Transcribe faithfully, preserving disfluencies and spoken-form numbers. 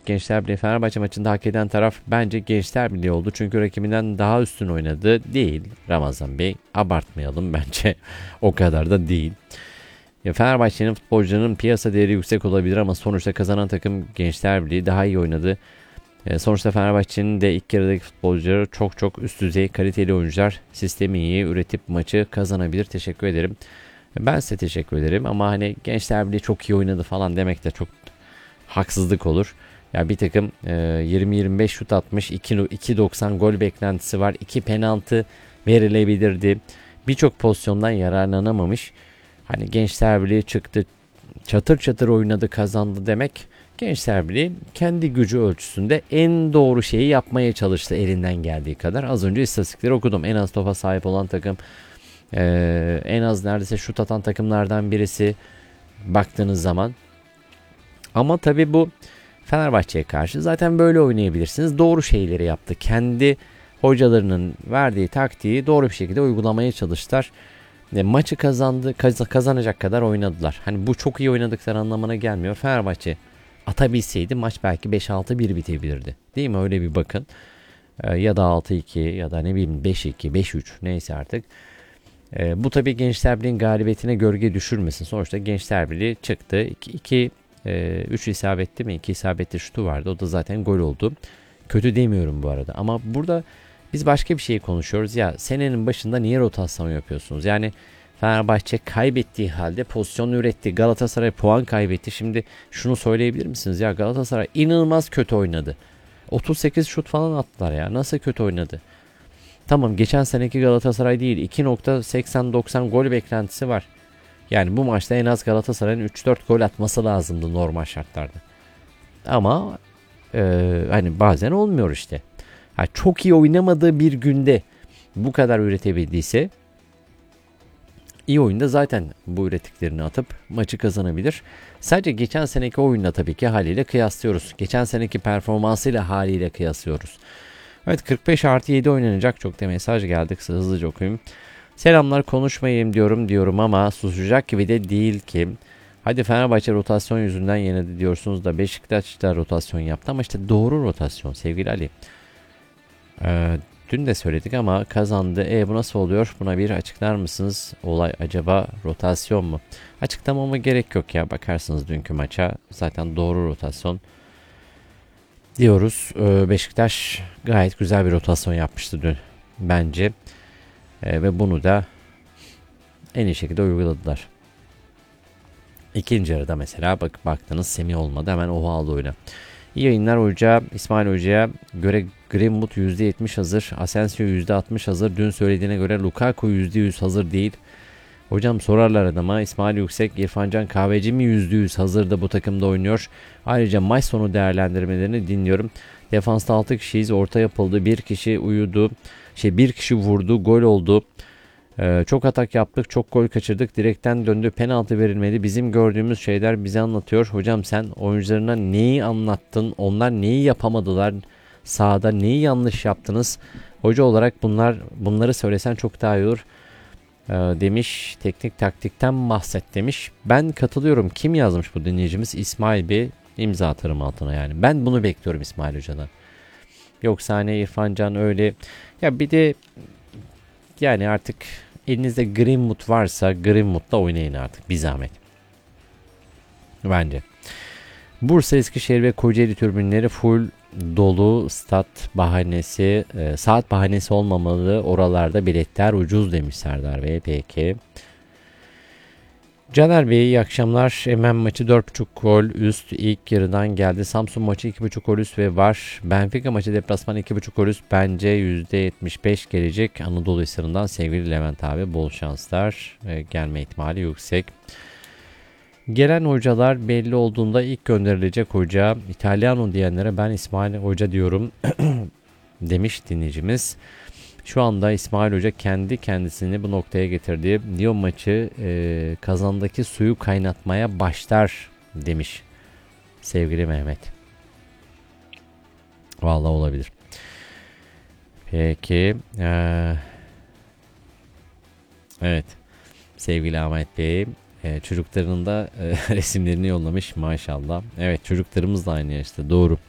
Gençlerbirliği Fenerbahçe maçında hak eden taraf bence Gençlerbirliği oldu. Çünkü rakibinden daha üstün oynadı. Değil Ramazan Bey. Abartmayalım bence. O kadar da değil. Ya Fenerbahçe'nin futbolcularının piyasa değeri yüksek olabilir ama sonuçta kazanan takım Gençlerbirliği daha iyi oynadı. E, sonuçta Fenerbahçe'nin de ilk yarıdaki futbolcuları çok çok üst düzey kaliteli oyuncular. Sistemi iyi üretip maçı kazanabilir. Teşekkür ederim. Ben size teşekkür ederim ama hani Gençlerbirliği çok iyi oynadı falan demek de çok haksızlık olur. Ya bir takım e, yirmi yirmi beş şut atmış, iki doksan gol beklentisi var. iki penaltı verilebilirdi. Birçok pozisyondan yararlanamamış. Hani Gençlerbirliği çıktı, çatır çatır oynadı, kazandı demek. Gençlerbirliği kendi gücü ölçüsünde en doğru şeyi yapmaya çalıştı elinden geldiği kadar. Az önce istatistikleri okudum. En az topa sahip olan takım, e, en az neredeyse şut atan takımlardan birisi baktığınız zaman. Ama tabii bu Fenerbahçe'ye karşı zaten böyle oynayabilirsiniz. Doğru şeyleri yaptı. Kendi hocalarının verdiği taktiği doğru bir şekilde uygulamaya çalıştılar. E, maçı kazandı, kaz- kazanacak kadar oynadılar. Hani bu çok iyi oynadıkları anlamına gelmiyor. Fenerbahçe atabilseydi maç belki beş altı bir bitebilirdi. Değil mi? Öyle bir bakın. E, ya da altı iki ya da ne bileyim beş iki, beş üç neyse artık. E, bu tabii Gençlerbirliği'nin galibiyetine gölge düşürmesin. Sonuçta Gençlerbirliği çıktı. iki üç isabetli mi? iki isabetli şutu vardı. O da zaten gol oldu. Kötü demiyorum bu arada. Ama burada biz başka bir şey konuşuyoruz. Ya senenin başında niye rotasyon yapıyorsunuz? Yani Fenerbahçe kaybettiği halde pozisyon üretti. Galatasaray puan kaybetti. Şimdi şunu söyleyebilir misiniz? Ya Galatasaray inanılmaz kötü oynadı. otuz sekiz şut falan attılar ya. Nasıl kötü oynadı? Tamam, geçen seneki Galatasaray değil. iki nokta seksen doksan gol beklentisi var. Yani bu maçta en az Galatasaray'ın üç dört gol atması lazımdı normal şartlarda. Ama e, hani bazen olmuyor işte. Ha, çok iyi oynamadığı bir günde bu kadar üretebildiyse iyi oyunda zaten bu ürettiklerini atıp maçı kazanabilir. Sadece geçen seneki oyunla tabii ki haliyle kıyaslıyoruz. Geçen seneki performansıyla haliyle kıyaslıyoruz. Evet, kırk beş artı yedi oynanacak. Çok da mesaj geldi. Kısa hızlıca okuyayım. Selamlar, konuşmayayım diyorum diyorum ama susacak gibi de değil ki. Hadi Fenerbahçe rotasyon yüzünden yenildi diyorsunuz da Beşiktaş da rotasyon yaptı ama işte doğru rotasyon sevgili Ali. Ee, dün de söyledik ama kazandı. E bu nasıl oluyor? Buna bir açıklar mısınız? Olay acaba rotasyon mu? Açıklamama gerek yok ya. Bakarsınız dünkü maça. Zaten doğru rotasyon diyoruz. Ee, Beşiktaş gayet güzel bir rotasyon yapmıştı dün bence. Ee, ve bunu da en iyi şekilde uyguladılar. İkinci yarıda mesela bak baktınız Semih olmadı, hemen Oha aldı oyuna. İyi yayınlar hoca. İsmail Hoca'ya göre Greenwood yüzde yetmiş hazır. Asensio yüzde altmış hazır. Dün söylediğine göre Lukaku yüzde yüz hazır değil. Hocam sorarlar adama, İsmail Yüksek, İrfan Can Kahveci mi yüzde yüz hazır da bu takımda oynuyor? Ayrıca maç sonu değerlendirmelerini dinliyorum. Defansta altı kişiyiz. Orta yapıldı. Bir kişi uyudu. Şey bir kişi vurdu. Gol oldu. Ee, çok atak yaptık. Çok gol kaçırdık. Direkten döndü. Penaltı verilmedi. Bizim gördüğümüz şeyler bize anlatıyor. Hocam sen oyuncularına neyi anlattın? Onlar neyi yapamadılar? Sahada neyi yanlış yaptınız? Hoca olarak bunlar bunları söylesen çok daha iyi olur. Ee, demiş. Teknik taktikten bahset demiş. Ben katılıyorum. Kim yazmış bu dinleyicimiz? İsmail Bey. İmza atarım altına yani. Ben bunu bekliyorum İsmail Hoca'dan. Yoksa hani İrfan Can öyle. Ya bir de yani artık elinizde Greenwood varsa Greenwood'la oynayın artık bir zahmet. Bence. Bursa, Eskişehir ve Kocaeli tribünleri full dolu, stat bahanesi, e, saat bahanesi olmamalı. Oralarda biletler ucuz demiş Serdar Bey. Peki. Caner Bey iyi akşamlar. Emen maçı dört buçuk gol üst ilk yarıdan geldi. Samsun maçı iki buçuk gol üst ve var. Benfica maçı deplasman iki buçuk gol üst. Bence yüzde yetmiş beş gelecek. Anadolu Hisarı'ndan sevgili Levent abi, bol şanslar. E, gelme ihtimali yüksek. Gelen hocalar belli olduğunda ilk gönderilecek hoca İtalyano diyenlere ben İsmail Hoca diyorum demiş dinleyicimiz. Şu anda İsmail Hoca kendi kendisini bu noktaya getirdi. Lyon maçı e, kazandaki suyu kaynatmaya başlar demiş sevgili Mehmet. Vallahi olabilir. Peki. Ee, evet. Sevgili Ahmet Bey. E, çocuklarının da e, resimlerini yollamış maşallah. Evet, çocuklarımız da aynı yaşta, doğru.